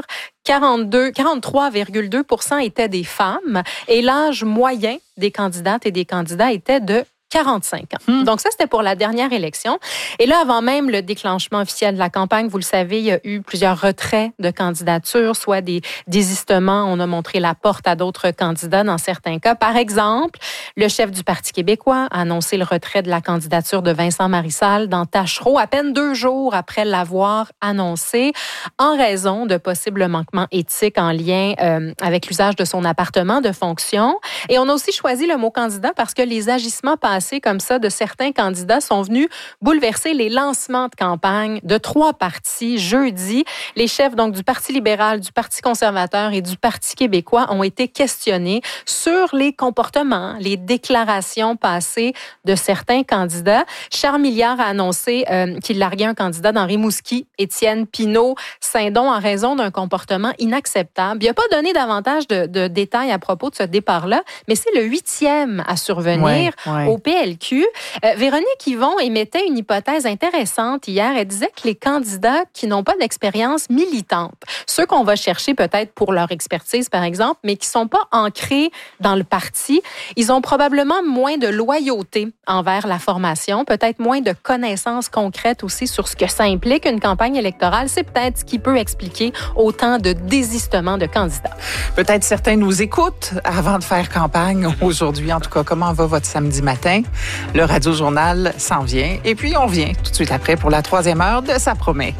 43,2% étaient des femmes et l'âge moyen des candidates et des candidats était de 45 ans. Donc ça, c'était pour la dernière élection. Et là, avant même le déclenchement officiel de la campagne, vous le savez, il y a eu plusieurs retraits de candidatures, soit des désistements. On a montré la porte à d'autres candidats dans certains cas. Par exemple, le chef du Parti québécois a annoncé le retrait de la candidature de Vincent Marissal dans Taschereau à peine 2 jours après l'avoir annoncé en raison de possibles manquements éthiques en lien avec l'usage de son appartement de fonction. Et on a aussi choisi le mot candidat parce que les agissements passés comme ça de certains candidats sont venus bouleverser les lancements de campagne de 3 partis jeudi. Les chefs donc du Parti libéral, du Parti conservateur et du Parti québécois ont été questionnés sur les comportements, les déclarations passées de certains candidats. Charles Milliard a annoncé qu'il larguait un candidat dans Rimouski, Étienne Pinault-Saint-Don, en raison d'un comportement inacceptable. Il n'a pas donné davantage de détails à propos de ce départ-là, mais c'est le 8e à survenir au PLQ. Véronique Yvon émettait une hypothèse intéressante hier. Elle disait que les candidats qui n'ont pas d'expérience militante, ceux qu'on va chercher peut-être pour leur expertise, par exemple, mais qui ne sont pas ancrés dans le parti, ils ont probablement moins de loyauté envers la formation, peut-être moins de connaissances concrètes aussi sur ce que ça implique une campagne électorale. C'est peut-être ce qui peut expliquer autant de désistements de candidats. Peut-être certains nous écoutent avant de faire campagne aujourd'hui. En tout cas, comment va votre samedi matin? Le Radio-Journal s'en vient. Et puis, on revient tout de suite après pour la 3e heure de Ça promet.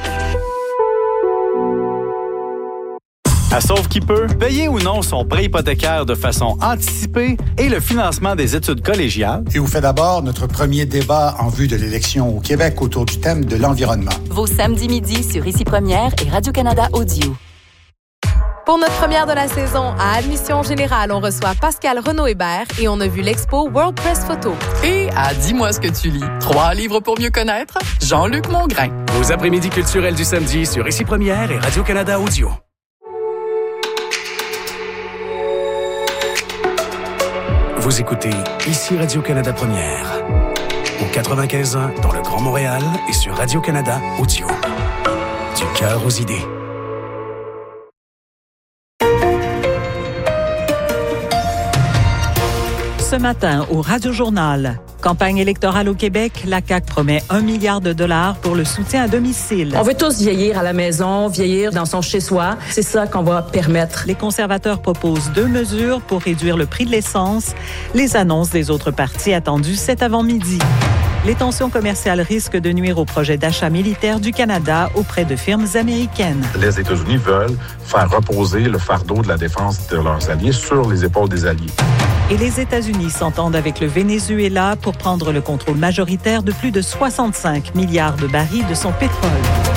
À Sauve qui peut, payer ou non son prêt hypothécaire de façon anticipée et le financement des études collégiales. Et vous fait d'abord notre premier débat en vue de l'élection au Québec autour du thème de l'environnement. Vos samedis midi sur Ici Première et Radio-Canada Audio. Pour notre première de la saison, à Admission Générale, on reçoit Pascal Renaud-Hébert et on a vu l'expo World Press Photo. Et à Dis-moi ce que tu lis, 3 livres pour mieux connaître, Jean-Luc Mongrain. Vos après-midi culturels du samedi sur Ici Première et Radio-Canada Audio. Vous écoutez Ici Radio-Canada Première, au 95.1 dans le Grand Montréal et sur Radio-Canada Audio. Du cœur aux idées. Ce matin, au Radio-Journal, campagne électorale au Québec, la CAQ promet 1 milliard de dollars pour le soutien à domicile. On veut tous vieillir à la maison, vieillir dans son chez-soi. C'est ça qu'on va permettre. Les conservateurs proposent 2 mesures pour réduire le prix de l'essence. Les annonces des autres partis attendues cet avant-midi. Les tensions commerciales risquent de nuire au projet d'achat militaire du Canada auprès de firmes américaines. Les États-Unis veulent faire reposer le fardeau de la défense de leurs alliés sur les épaules des alliés. Et les États-Unis s'entendent avec le Venezuela pour prendre le contrôle majoritaire de plus de 65 milliards de barils de son pétrole.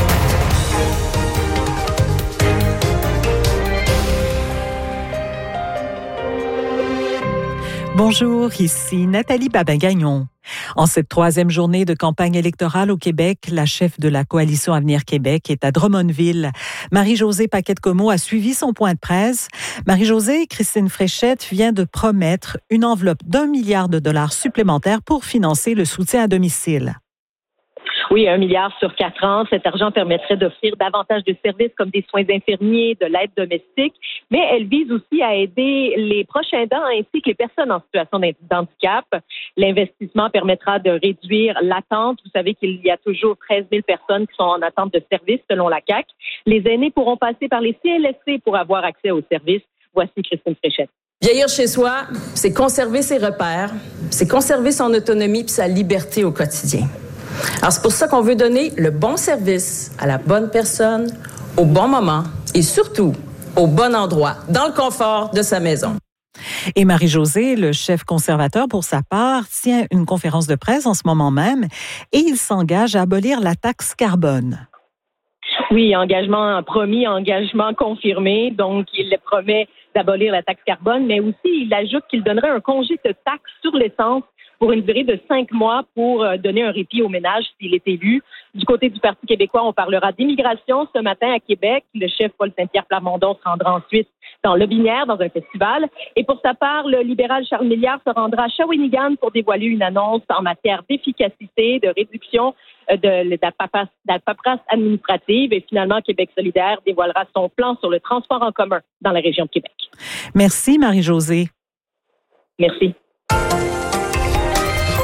Bonjour, ici Nathalie Babin-Gagnon. En cette 3e journée de campagne électorale au Québec, la chef de la Coalition Avenir Québec est à Drummondville. Marie-Josée Paquette-Comeau a suivi son point de presse. Marie-Josée, Christine Fréchette vient de promettre une enveloppe d'1 milliard de dollars supplémentaires pour financer le soutien à domicile. Oui, 1 milliard sur 4 ans. Cet argent permettrait d'offrir davantage de services comme des soins infirmiers, de l'aide domestique, mais elle vise aussi à aider les proches aidants ainsi que les personnes en situation d'handicap. L'investissement permettra de réduire l'attente. Vous savez qu'il y a toujours 13 000 personnes qui sont en attente de services selon la CAQ. Les aînés pourront passer par les CLSC pour avoir accès aux services. Voici Christine Fréchette. Vieillir chez soi, c'est conserver ses repères, c'est conserver son autonomie et sa liberté au quotidien. Alors, c'est pour ça qu'on veut donner le bon service à la bonne personne, au bon moment et surtout au bon endroit, dans le confort de sa maison. Et Marie-Josée, le chef conservateur, pour sa part, tient une conférence de presse en ce moment même et il s'engage à abolir la taxe carbone. Oui, engagement promis, engagement confirmé. Donc, il promet d'abolir la taxe carbone, mais aussi il ajoute qu'il donnerait un congé de taxe sur l'essence pour une durée de 5 mois pour donner un répit aux ménages s'il est élu. Du côté du Parti québécois, on parlera d'immigration ce matin à Québec. Le chef Paul Saint-Pierre Plamondon se rendra ensuite dans Lobinière, dans un festival. Et pour sa part, le libéral Charles Milliard se rendra à Shawinigan pour dévoiler une annonce en matière d'efficacité, de réduction de la paperasse administrative. Et finalement, Québec solidaire dévoilera son plan sur le transport en commun dans la région de Québec. Merci, Marie-Josée. Merci.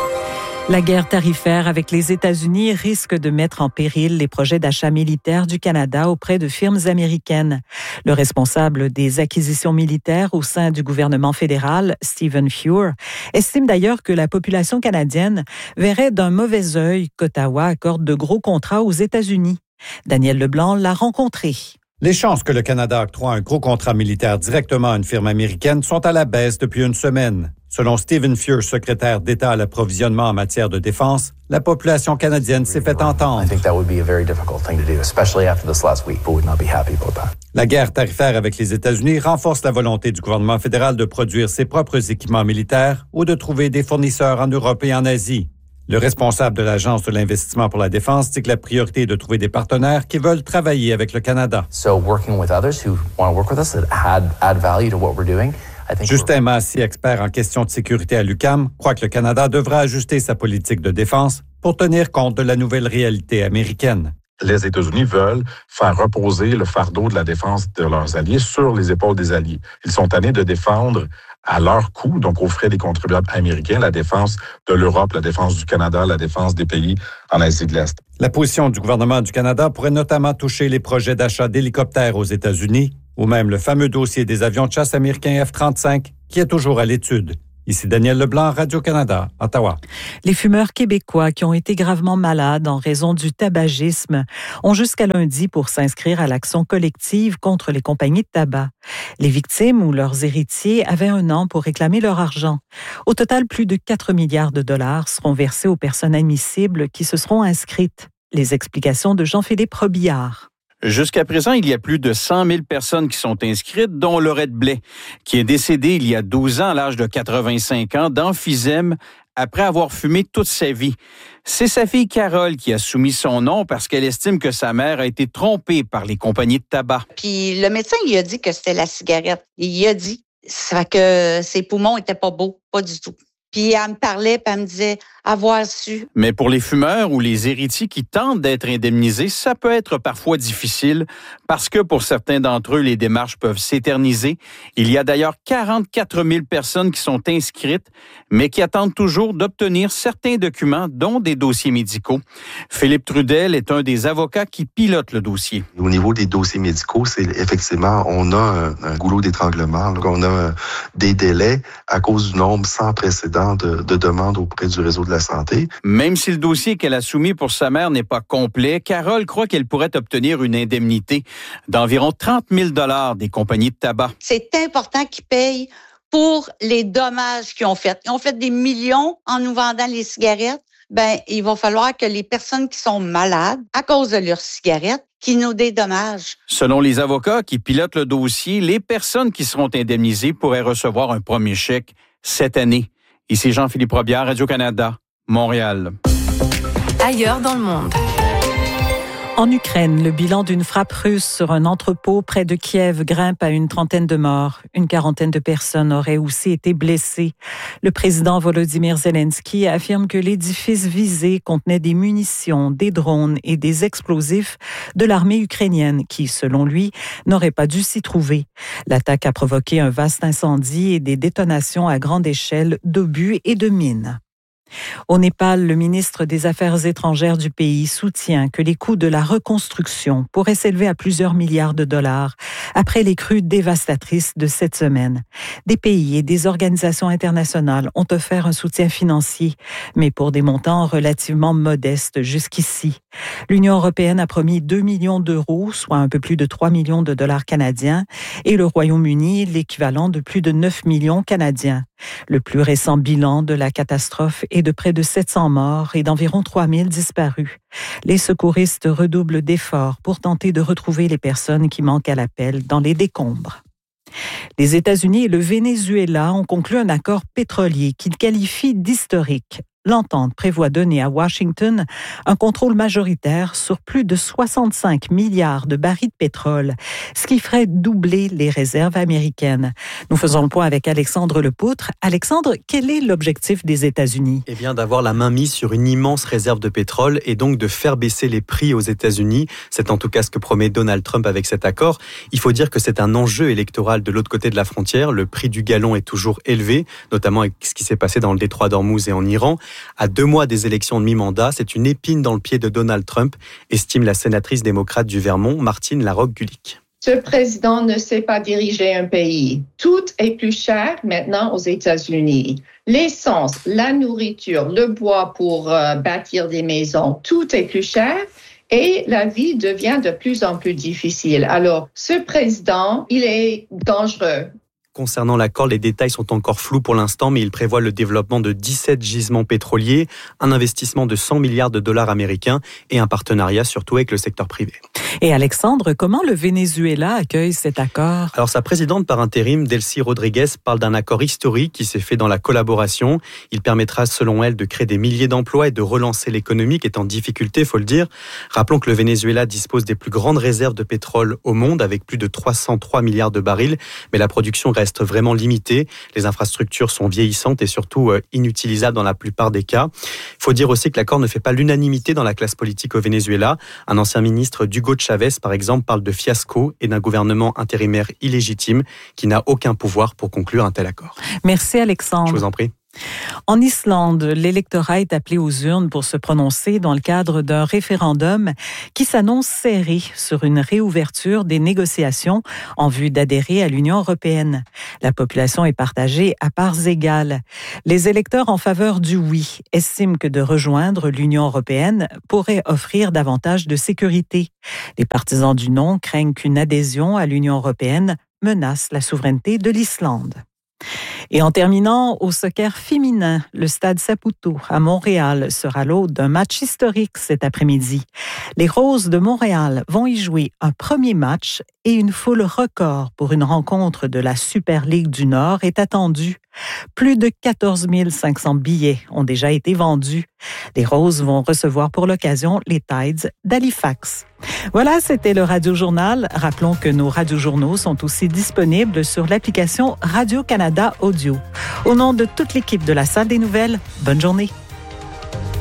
La guerre tarifaire avec les États-Unis risque de mettre en péril les projets d'achat militaire du Canada auprès de firmes américaines. Le responsable des acquisitions militaires au sein du gouvernement fédéral, Stephen Fuhr, estime d'ailleurs que la population canadienne verrait d'un mauvais œil qu'Ottawa accorde de gros contrats aux États-Unis. Daniel Leblanc l'a rencontré. Les chances que le Canada octroie un gros contrat militaire directement à une firme américaine sont à la baisse depuis une semaine. Selon Stephen Fuhr, secrétaire d'État à l'approvisionnement en matière de défense, la population canadienne s'est fait entendre. La guerre tarifaire avec les États-Unis renforce la volonté du gouvernement fédéral de produire ses propres équipements militaires ou de trouver des fournisseurs en Europe et en Asie. Le responsable de l'Agence de l'investissement pour la défense dit que la priorité est de trouver des partenaires qui veulent travailler avec le Canada. Justin Massy, expert en questions de sécurité à l'UQAM, croit que le Canada devra ajuster sa politique de défense pour tenir compte de la nouvelle réalité américaine. Les États-Unis veulent faire reposer le fardeau de la défense de leurs alliés sur les épaules des alliés. Ils sont tannés de défendre à leur coût, donc aux frais des contribuables américains, la défense de l'Europe, la défense du Canada, la défense des pays en Asie de l'Est. La position du gouvernement du Canada pourrait notamment toucher les projets d'achat d'hélicoptères aux États-Unis ou même le fameux dossier des avions de chasse américains F-35 qui est toujours à l'étude. Ici Daniel Leblanc, Radio-Canada, Ottawa. Les fumeurs québécois qui ont été gravement malades en raison du tabagisme ont jusqu'à lundi pour s'inscrire à l'action collective contre les compagnies de tabac. Les victimes ou leurs héritiers avaient 1 an pour réclamer leur argent. Au total, plus de 4 milliards de dollars seront versés aux personnes admissibles qui se seront inscrites. Les explications de Jean-Philippe Robillard. Jusqu'à présent, il y a plus de 100 000 personnes qui sont inscrites, dont Laurette Blais, qui est décédée il y a 12 ans à l'âge de 85 ans d'emphysème après avoir fumé toute sa vie. C'est sa fille Carole qui a soumis son nom parce qu'elle estime que sa mère a été trompée par les compagnies de tabac. Puis le médecin, il a dit que c'était la cigarette. Il a dit. Ça fait que ses poumons étaient pas beaux, pas du tout. Puis elle me parlait, puis elle me disait avoir su. Mais pour les fumeurs ou les héritiers qui tentent d'être indemnisés, ça peut être parfois difficile parce que pour certains d'entre eux, les démarches peuvent s'éterniser. Il y a d'ailleurs 44 000 personnes qui sont inscrites, mais qui attendent toujours d'obtenir certains documents, dont des dossiers médicaux. Philippe Trudel est un des avocats qui pilote le dossier. Au niveau des dossiers médicaux, c'est effectivement, on a un goulot d'étranglement. Donc on a des délais à cause du nombre sans précédent de demandes auprès du réseau de la santé. Même si le dossier qu'elle a soumis pour sa mère n'est pas complet, Carole croit qu'elle pourrait obtenir une indemnité d'environ 30 000 $ des compagnies de tabac. C'est important qu'ils payent pour les dommages qu'ils ont faits. Ils ont fait des millions en nous vendant les cigarettes. Ben, il va falloir que les personnes qui sont malades à cause de leurs cigarettes qui nous dédommagent. Selon les avocats qui pilotent le dossier, les personnes qui seront indemnisées pourraient recevoir un premier chèque cette année. Ici Jean-Philippe Robillard, Radio-Canada, Montréal. Ailleurs dans le monde. En Ukraine, le bilan d'une frappe russe sur un entrepôt près de Kiev grimpe à une 30aine de morts. Une 40aine de personnes auraient aussi été blessées. Le président Volodymyr Zelensky affirme que l'édifice visé contenait des munitions, des drones et des explosifs de l'armée ukrainienne qui, selon lui, n'aurait pas dû s'y trouver. L'attaque a provoqué un vaste incendie et des détonations à grande échelle d'obus et de mines. Au Népal, le ministre des Affaires étrangères du pays soutient que les coûts de la reconstruction pourraient s'élever à plusieurs milliards de dollars après les crues dévastatrices de cette semaine. Des pays et des organisations internationales ont offert un soutien financier, mais pour des montants relativement modestes jusqu'ici. L'Union européenne a promis 2 millions d'euros, soit un peu plus de 3 millions de dollars canadiens, et le Royaume-Uni l'équivalent de plus de 9 millions canadiens. Le plus récent bilan de la catastrophe est de près de 700 morts et d'environ 3000 disparus. Les secouristes redoublent d'efforts pour tenter de retrouver les personnes qui manquent à l'appel dans les décombres. Les États-Unis et le Venezuela ont conclu un accord pétrolier qu'ils qualifient d'historique. L'entente prévoit donner à Washington un contrôle majoritaire sur plus de 65 milliards de barils de pétrole, ce qui ferait doubler les réserves américaines. Nous faisons le point avec Alexandre Lepoutre. Alexandre, quel est l'objectif des États-Unis? Eh bien, d'avoir la main mise sur une immense réserve de pétrole et donc de faire baisser les prix aux États-Unis. C'est en tout cas ce que promet Donald Trump avec cet accord. Il faut dire que c'est un enjeu électoral de l'autre côté de la frontière. Le prix du gallon est toujours élevé, notamment avec ce qui s'est passé dans le détroit d'Ormuz et en Iran. À 2 mois des élections de mi-mandat, c'est une épine dans le pied de Donald Trump, estime la sénatrice démocrate du Vermont, Martine Larocque-Gulick. Ce président ne sait pas diriger un pays. Tout est plus cher maintenant aux États-Unis. L'essence, la nourriture, le bois pour bâtir des maisons, tout est plus cher. Et la vie devient de plus en plus difficile. Alors, ce président, il est dangereux. Concernant l'accord, les détails sont encore flous pour l'instant, mais il prévoit le développement de 17 gisements pétroliers, un investissement de 100 milliards de dollars américains et un partenariat surtout avec le secteur privé. Et Alexandre, comment le Venezuela accueille cet accord? Alors sa présidente par intérim, Delcy Rodriguez, parle d'un accord historique qui s'est fait dans la collaboration. Il permettra selon elle de créer des milliers d'emplois et de relancer l'économie qui est en difficulté, il faut le dire. Rappelons que le Venezuela dispose des plus grandes réserves de pétrole au monde avec plus de 303 milliards de barils, mais la production reste vraiment limitée. Les infrastructures sont vieillissantes et surtout inutilisables dans la plupart des cas. Il faut dire aussi que l'accord ne fait pas l'unanimité dans la classe politique au Venezuela. Un ancien ministre, Hugo Chavez, par exemple, parle de fiasco et d'un gouvernement intérimaire illégitime qui n'a aucun pouvoir pour conclure un tel accord. Merci Alexandre. Je vous en prie. En Islande, l'électorat est appelé aux urnes pour se prononcer dans le cadre d'un référendum qui s'annonce serré sur une réouverture des négociations en vue d'adhérer à l'Union européenne. La population est partagée à parts égales. Les électeurs en faveur du oui estiment que de rejoindre l'Union européenne pourrait offrir davantage de sécurité. Les partisans du non craignent qu'une adhésion à l'Union européenne menace la souveraineté de l'Islande. Et en terminant, au soccer féminin, le stade Saputo à Montréal sera l'hôte d'un match historique cet après-midi. Les Roses de Montréal vont y jouer un premier match et une foule record pour une rencontre de la Super Ligue du Nord est attendue. Plus de 14 500 billets ont déjà été vendus. Les Roses vont recevoir pour l'occasion les Tides d'Halifax. Voilà, c'était le Radio-Journal. Rappelons que nos radiojournaux sont aussi disponibles sur l'application Radio-Canada Audio. Au nom de toute l'équipe de la Salle des Nouvelles, bonne journée.